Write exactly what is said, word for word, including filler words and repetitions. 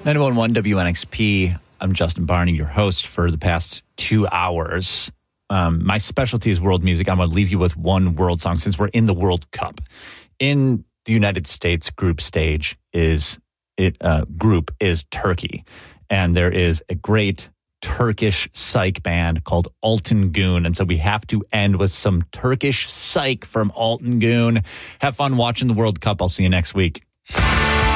ninety-one point one W N X P. I'm Justin Barney, your host for the past two hours. Um, my specialty is world music. I'm going to leave you with one world song since we're in the World Cup. In the United States group stage is it uh, group is Turkey, and there is a great Turkish psych band called Altan Gün, and so we have to end with some Turkish psych from Altan Gün. Have fun watching the World Cup. I'll see you next week.